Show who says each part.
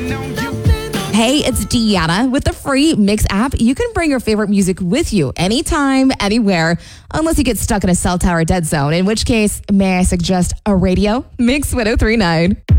Speaker 1: Hey, it's Deanna with the free Mix app. You can bring your favorite music with you anytime, anywhere, unless you get stuck in a cell tower dead zone, in which case, may I suggest a radio? Mix 1039.